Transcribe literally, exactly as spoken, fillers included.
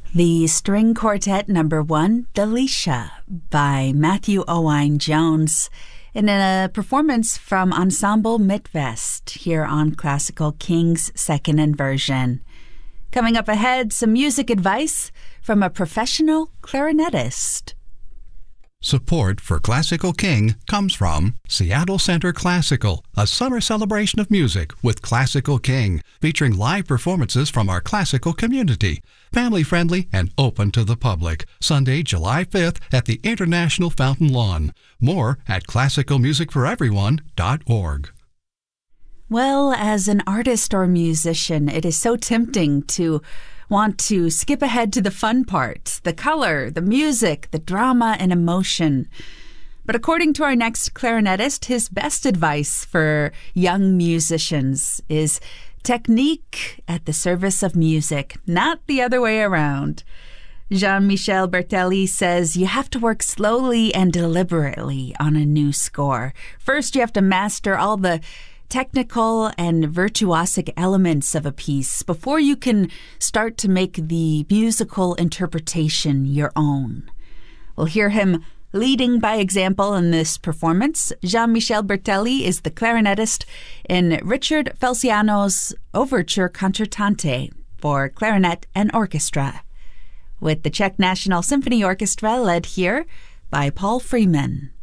The String Quartet Number One, Delicia, by Matthew Owain Jones, in a performance from Ensemble Midwest here on Classical King's second inversion. Coming up ahead, some music advice from a professional clarinetist. Support for Classical King comes from Seattle Center Classical, a summer celebration of music with Classical King, featuring live performances from our classical community. Family-friendly and open to the public. Sunday, July fifth at the International Fountain Lawn. More at classical music for everyone dot org. Well, as an artist or musician, it is so tempting to want to skip ahead to the fun parts, the color, the music, the drama, and emotion. But according to our next clarinetist, his best advice for young musicians is technique at the service of music, not the other way around. Jean-Michel Bertelli says you have to work slowly and deliberately on a new score. First, you have to master all the technical and virtuosic elements of a piece before you can start to make the musical interpretation your own. We'll hear him leading by example in this performance. Jean-Michel Bertelli is the clarinetist in Richard Felciano's Overture Concertante for clarinet and orchestra, with the Czech National Symphony Orchestra led here by Paul Freeman.